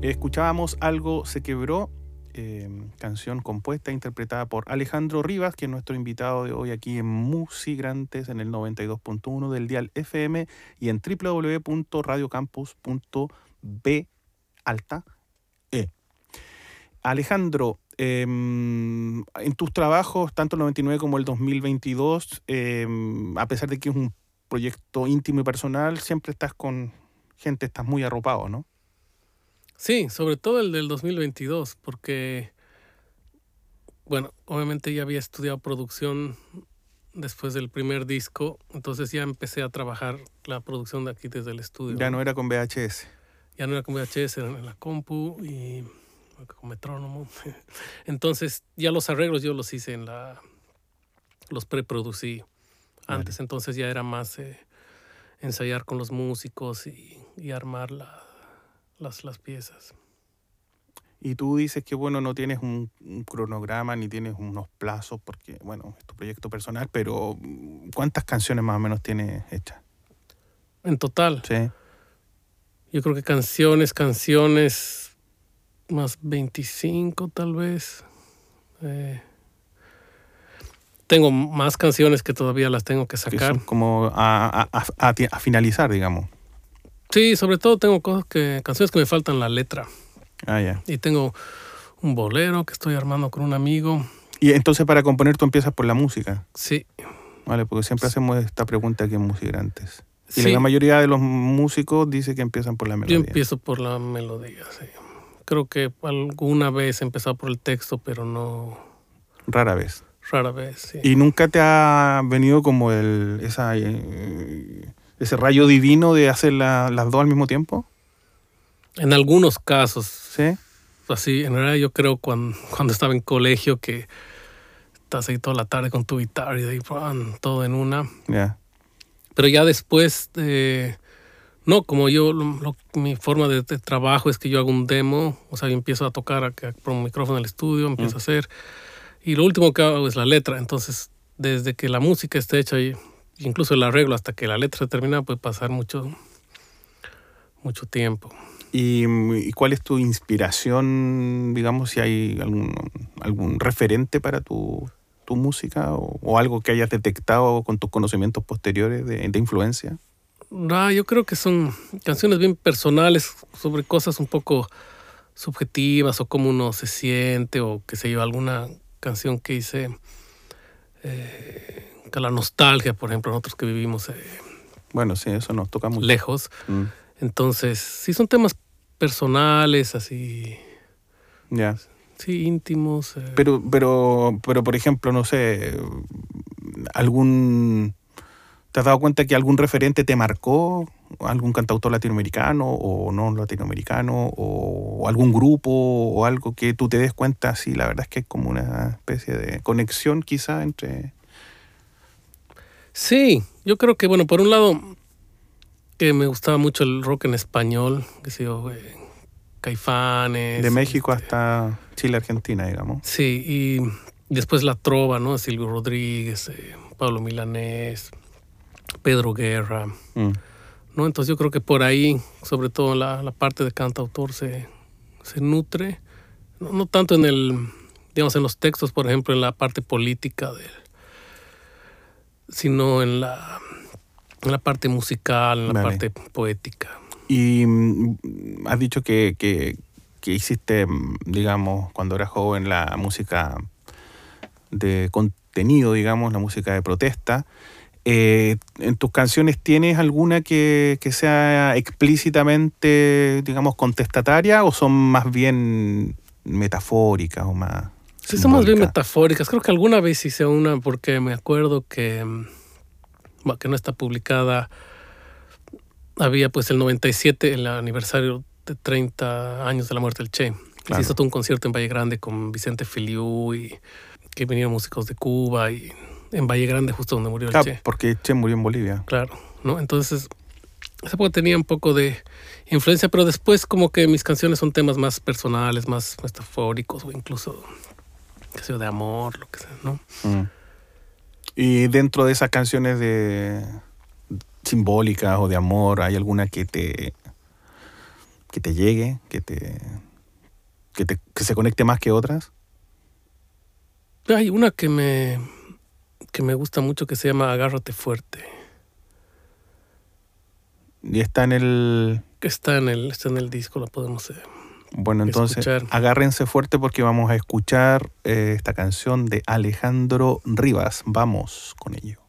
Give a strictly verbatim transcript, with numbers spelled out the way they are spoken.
Escuchábamos Algo se quebró, eh, canción compuesta e interpretada por Alejandro Rivas, que es nuestro invitado de hoy aquí en Musigrantes en el noventa y dos punto uno del dial F M y en doble u doble u doble u punto radio campus punto b alta e. Alejandro, eh, en tus trabajos, tanto el noventa y nueve como el dos mil veintidós, eh, a pesar de que es un proyecto íntimo y personal, siempre estás con gente, estás muy arropado, ¿no? Sí, sobre todo el del dos mil veintidós, porque, bueno, obviamente ya había estudiado producción después del primer disco, entonces ya empecé a trabajar la producción de aquí desde el estudio. Ya no era con V H S. Ya no era con V H S, era en la compu y con metrónomo. Entonces ya los arreglos yo los hice en la... los preproducí antes, vale. Entonces ya era más eh, ensayar con los músicos y, y armar la... Las, las piezas. Y tú dices que, bueno, no tienes un, un cronograma ni tienes unos plazos porque, bueno, es tu proyecto personal, pero ¿cuántas canciones más o menos tienes hechas? En total. Sí. Yo creo que canciones, canciones, más veinticinco tal vez. Eh, tengo más canciones que todavía las tengo que sacar. Que son como a, a, a, a, a finalizar, digamos. Sí, sobre todo tengo cosas que, canciones que me faltan la letra. Ah, ya. Y tengo un bolero que estoy armando con un amigo. Y entonces para componer tú empiezas por la música. Sí. Vale, porque siempre hacemos esta pregunta aquí en Musigrantes. Y sí. la mayoría de los músicos dice que empiezan por la melodía. Yo empiezo por la melodía, sí. Creo que alguna vez he empezado por el texto, pero no... Rara vez. Rara vez, sí. ¿Y nunca te ha venido como el esa... Eh, ese rayo divino de hacer la, las dos al mismo tiempo? En algunos casos. ¿Sí? Así, en realidad yo creo cuando, cuando estaba en colegio que estás ahí toda la tarde con tu guitarra y de ahí ¡pum! Todo en una. Ya. Yeah. Pero ya después, eh, no, como yo, lo, lo, mi forma de, de trabajo es que yo hago un demo, o sea, yo empiezo a tocar a, a, por un micrófono en el estudio, empiezo mm. a hacer, y lo último que hago es la letra. Entonces, desde que la música esté hecha y incluso el arreglo hasta que la letra se termina puede pasar mucho, mucho tiempo. ¿Y, ¿Y cuál es tu inspiración, digamos, si hay algún, algún referente para tu, tu música o, o algo que hayas detectado con tus conocimientos posteriores de, de influencia? Ah, yo creo que son canciones bien personales sobre cosas un poco subjetivas o cómo uno se siente o qué sé yo, alguna canción que hice... Eh, la nostalgia, por ejemplo, nosotros que vivimos eh, bueno, sí, eso nos toca mucho. Lejos. Mm. Entonces, sí son temas personales, así. Ya. Yeah. Sí, íntimos. Eh. Pero, pero, pero, por ejemplo, no sé, algún. ¿Te has dado cuenta que algún referente te marcó? ¿Algún cantautor latinoamericano o no latinoamericano? ¿O algún grupo o algo que tú te des cuenta? Sí, la verdad es que es como una especie de conexión quizá entre. Sí, yo creo que, bueno, por un lado, que me gustaba mucho el rock en español, que sé yo, eh, Caifanes. De México este, hasta Chile, Argentina, digamos. Sí, y después la trova, ¿no? Silvio Rodríguez, eh, Pablo Milanés, Pedro Guerra, mm. ¿no? Entonces yo creo que por ahí, sobre todo la, la parte de cantautor se, se nutre, no, no tanto en el, digamos, en los textos, por ejemplo, en la parte política del sino en la, en la parte musical, en la vale. parte poética. Y mm, has dicho que, que, que hiciste, digamos, cuando eras joven, la música de contenido, digamos, la música de protesta. Eh, ¿En tus canciones tienes alguna que, que sea explícitamente, digamos, contestataria o son más bien metafóricas o más... Sí, son más bien metafóricas. Creo que alguna vez hice una porque me acuerdo que, bueno, que no está publicada. Había pues el noventa y siete, el aniversario de treinta años de la muerte del Che. Claro. Se hizo todo un concierto en Valle Grande con Vicente Filiu y que vinieron músicos de Cuba y en Valle Grande justo donde murió claro, el Che. Porque Che murió en Bolivia. Claro, ¿no? Entonces, esa época tenía un poco de influencia, pero después como que mis canciones son temas más personales, más metafóricos o incluso... que sea de amor, lo que sea, ¿no? Mm. Y dentro de esas canciones de simbólicas o de amor, ¿hay alguna que te que te llegue, que te, que te que se conecte más que otras? Hay una que me, que me gusta mucho que se llama Agárrate Fuerte. Y está en el... Que está en el, está en el disco, la podemos eh, Bueno, entonces escuchar. Agárrense fuerte porque vamos a escuchar eh, esta canción de Alejandro Rivas. Vamos con ello.